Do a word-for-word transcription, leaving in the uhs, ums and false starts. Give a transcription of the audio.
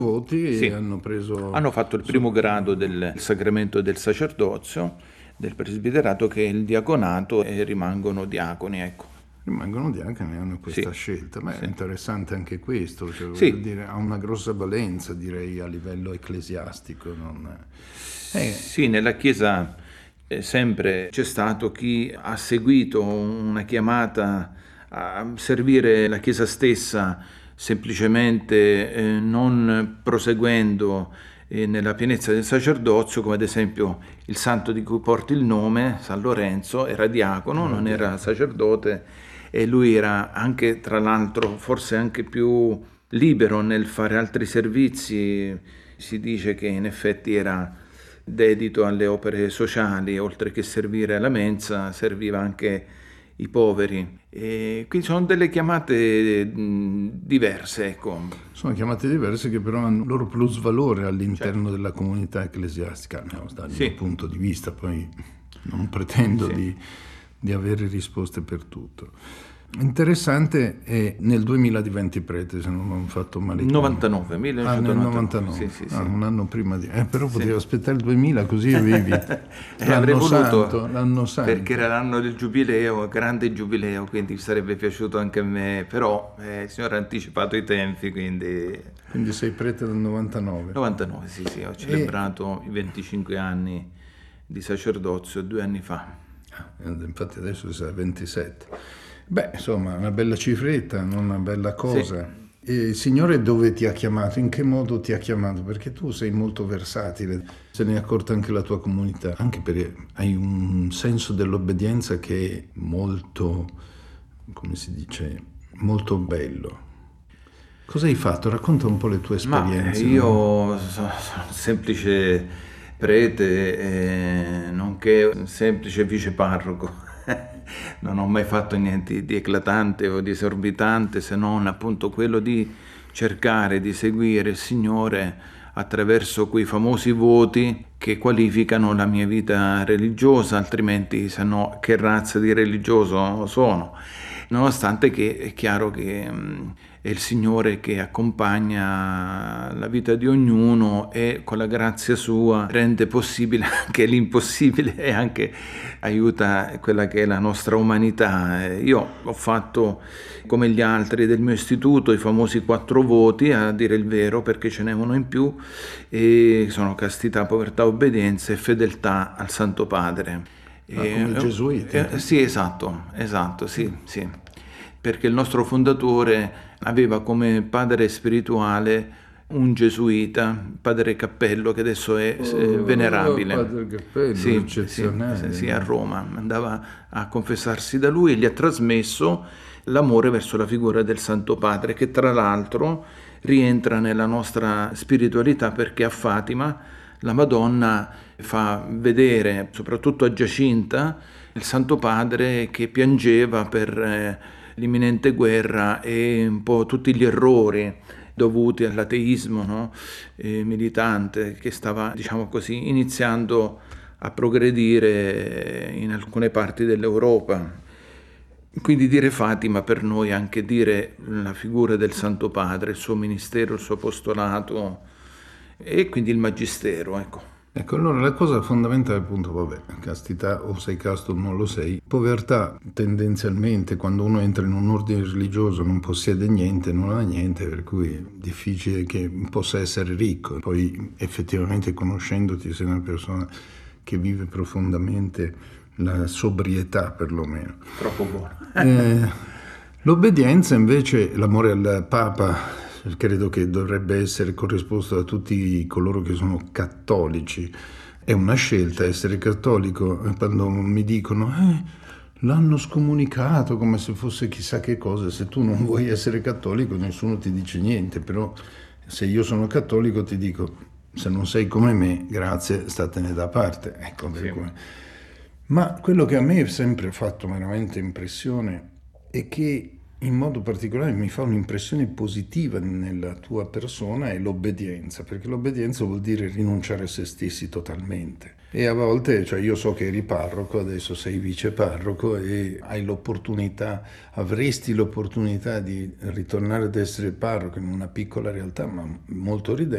voti Sì. e hanno preso... Hanno fatto il primo grado del sacramento del sacerdozio, del presbiterato, che è il diaconato, e rimangono diaconi, ecco. Rimangono diaconi e hanno questa Sì. scelta. Beh, Sì. è interessante anche questo, cioè, Sì. voglio dire, ha una grossa valenza, direi, a livello ecclesiastico. Non... Eh, Sì, nella Chiesa eh, sempre c'è stato chi ha seguito una chiamata a servire la Chiesa stessa, semplicemente eh, non proseguendo eh, nella pienezza del sacerdozio, come ad esempio il santo di cui porti il nome, San Lorenzo, era diacono, non era sacerdote, e lui era anche, tra l'altro, forse anche più libero nel fare altri servizi. Si dice che in effetti era dedito alle opere sociali, oltre che servire alla mensa, serviva anche i poveri. E quindi sono delle chiamate mh, diverse, ecco. Sono chiamate diverse che però hanno il loro plusvalore all'interno Certo. della comunità ecclesiastica, almeno dal Sì. mio punto di vista, poi non pretendo Sì. di, di avere risposte per tutto. Interessante è nel duemila diventi prete, se non ho fatto male. novantanove, Ah, nel millenovecentonovantanove. novantanove, Sì, sì, ah, sì. un anno prima di... Eh, però Sì. potevo aspettare il duemila così avevi Eh, avrei l'anno voluto, santo, l'anno santo. perché era l'anno del giubileo, grande giubileo, quindi sarebbe piaciuto anche a me, però eh, il Signore ha anticipato i tempi, quindi... Quindi sei prete del novantanove. novantanove, sì, sì, ho celebrato i venticinque anni di sacerdozio due anni fa. Infatti adesso sei a ventisette. Beh, insomma, una bella cifretta, non una bella cosa. Sì. E il Signore dove ti ha chiamato? In che modo ti ha chiamato? Perché tu sei molto versatile, se ne è accorta anche la tua comunità, anche perché hai un senso dell'obbedienza che è molto, come si dice, molto bello. Cosa hai fatto? Racconta un po' le tue esperienze. Ma io No? sono un semplice prete, eh, nonché un semplice viceparroco. Non ho mai fatto niente di eclatante o di esorbitante, se non appunto quello di cercare di seguire il Signore attraverso quei famosi voti che qualificano la mia vita religiosa, altrimenti se no che razza di religioso sono. Nonostante che è chiaro che mh, è il Signore che accompagna la vita di ognuno e con la grazia sua rende possibile anche l'impossibile e anche aiuta quella che è la nostra umanità. Io ho fatto come gli altri del mio istituto i famosi quattro voti, a dire il vero, perché ce n'è uno in più, e sono castità, povertà, obbedienza e fedeltà al Santo Padre. Ah, come i gesuiti. Eh, sì, esatto, esatto, sì, sì. Perché il nostro fondatore aveva come padre spirituale un gesuita, padre Cappello, che adesso è Oh, venerabile. padre Cappello, sì, eccezionale. sì, sì, a Roma. Andava a confessarsi da lui e gli ha trasmesso l'amore verso la figura del Santo Padre, che tra l'altro rientra nella nostra spiritualità, perché a Fatima la Madonna fa vedere, soprattutto a Giacinta, il Santo Padre che piangeva per eh, l'imminente guerra e un po' tutti gli errori dovuti all'ateismo, no? eh, militante, che stava, diciamo così, iniziando a progredire in alcune parti dell'Europa. Quindi dire Fatima per noi è anche dire la figura del Santo Padre, il suo ministero, il suo apostolato e quindi il magistero, ecco. Ecco, allora la cosa fondamentale è appunto, vabbè, castità, o sei casto o non lo sei. Povertà, tendenzialmente, quando uno entra in un ordine religioso non possiede niente, non ha niente, per cui è difficile che possa essere ricco. Poi effettivamente conoscendoti sei una persona che vive profondamente la sobrietà, perlomeno. Troppo buono. Eh, l'obbedienza invece, l'amore al Papa, credo che dovrebbe essere corrisposto da tutti coloro che sono cattolici. È una scelta essere cattolico. Quando mi dicono eh, l'hanno scomunicato come se fosse chissà che cosa, se tu non vuoi essere cattolico nessuno ti dice niente, però se io sono cattolico ti dico se non sei come me, grazie, statene da parte. Ecco, per Sì. cui. Ma quello che a me ha sempre fatto veramente impressione è che in modo particolare mi fa un'impressione positiva nella tua persona è l'obbedienza, perché l'obbedienza vuol dire rinunciare a se stessi totalmente. E a volte, cioè io so che eri parroco, adesso sei viceparroco e hai l'opportunità, avresti l'opportunità di ritornare ad essere parroco in una piccola realtà, ma molto ridente.